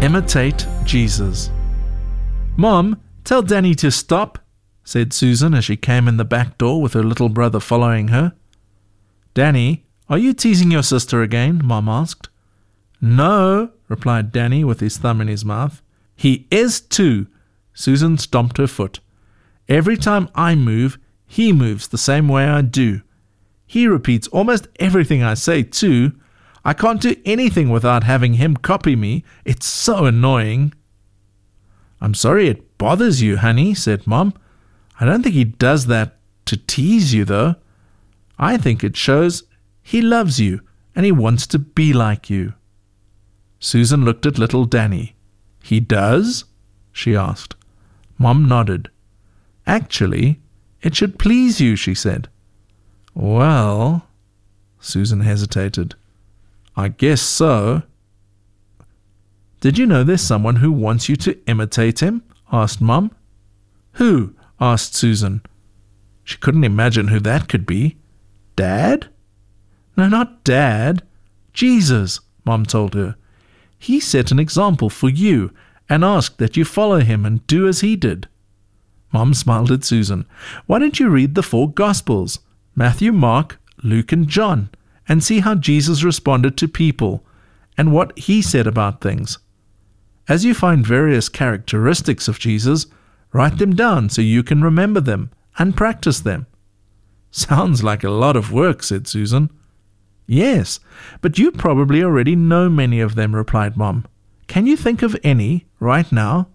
Imitate Jesus. "Mom, tell Danny to stop," said Susan as she came in the back door with her little brother following her. "Danny, are you teasing your sister again?" Mom asked. "No," replied Danny with his thumb in his mouth. "He is too." Susan stomped her foot. "Every time I move, he moves the same way I do. He repeats almost everything I say too. I can't do anything without having him copy me. It's so annoying." "I'm sorry it bothers you, honey," said Mom. "I don't think he does that to tease you, though. I think it shows he loves you and he wants to be like you." Susan looked at little Danny. "He does?" she asked. Mom nodded. "Actually, it should please you," she said. "Well," Susan hesitated, "I guess so." "Did you know there's someone who wants you to imitate him?" asked Mom. "Who?" asked Susan. She couldn't imagine who that could be. "Dad?" "No, not Dad. Jesus," Mom told her. "He set an example for you and asked that you follow him and do as he did." Mom smiled at Susan. "Why don't you read the 4 Gospels, Matthew, Mark, Luke, and John, and see how Jesus responded to people and what he said about things? As you find various characteristics of Jesus, write them down so you can remember them and practice them." "Sounds like a lot of work," said Susan. "Yes, but you probably already know many of them," replied Mom. "Can you think of any right now?"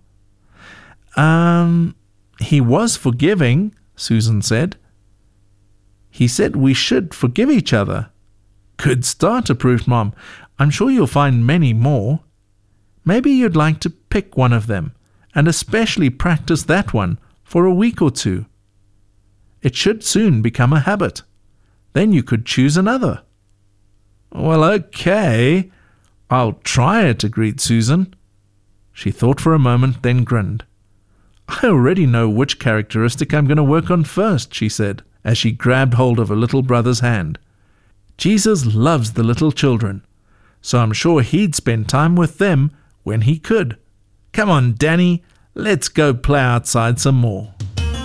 He was forgiving," Susan said. "He said we should forgive each other." "Good start," approved Mom. "I'm sure you'll find many more. Maybe you'd like to pick one of them, and especially practice that one for a week or 2. It should soon become a habit. Then you could choose another." "Well, okay. I'll try it," agreed Susan. She thought for a moment, then grinned. "I already know which characteristic I'm going to work on first," she said, as she grabbed hold of her little brother's hand. "Jesus loves the little children, so I'm sure he'd spend time with them when he could. Come on, Danny, let's go play outside some more."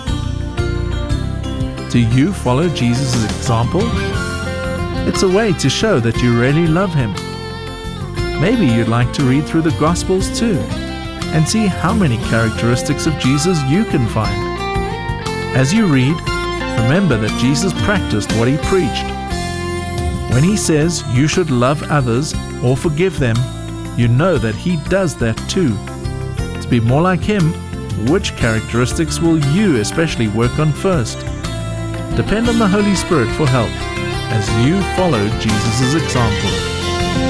Do you follow Jesus' example? It's a way to show that you really love him. Maybe you'd like to read through the Gospels too, and see how many characteristics of Jesus you can find. As you read, remember that Jesus practiced what he preached. When he says you should love others or forgive them, you know that he does that too. To be more like him, which characteristics will you especially work on first? Depend on the Holy Spirit for help as you follow Jesus' example.